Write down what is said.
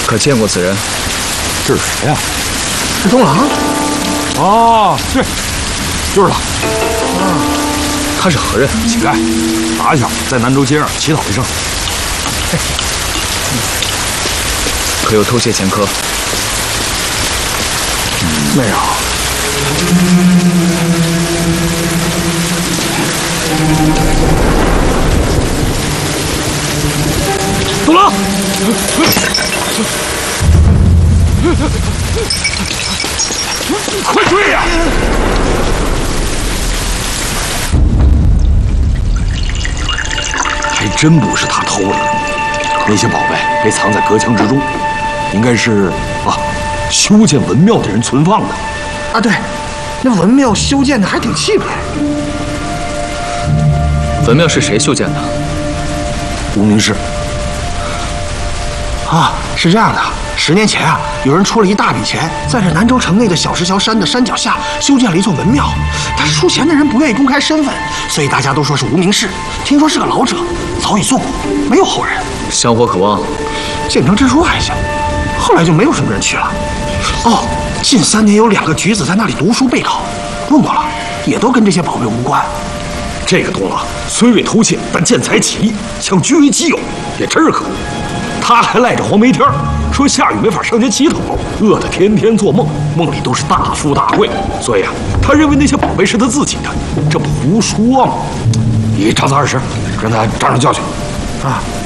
可见过此人？ 这是谁呀？ 是东郎。 哦，对，就是他。 他是何人？ 乞丐，打小在南州街上乞讨为生。 可有偷窃前科？ 没有。 东郎，快追呀！还真不是他偷的，那些宝贝被藏在隔墙之中，应该是修建文庙的人存放的。 啊，对，那文庙修建的还挺气派。 文庙是谁修建的？ 无名氏。 啊，是这样的，10年前啊，有人出了一大笔钱，在这南州城内的小石桥山的山脚下修建了一座文庙。但是出钱的人不愿意公开身份，所以大家都说是无名氏。听说是个老者，早已作古，没有后人。 香火可望。 建成之初还行，后来就没有什么人去了。哦，近3年有2个举子在那里读书备考，问过了，也都跟这些宝贝无关。 这个东郎虽未偷窃，但见财起意，想据为己有，也真是可恶。他还赖着黄梅天，说下雨没法上街乞讨，饿得天天做梦，梦里都是大富大贵，所以他认为那些宝贝是他自己的，这不胡说吗？你长子20，让他长长教训。 啊，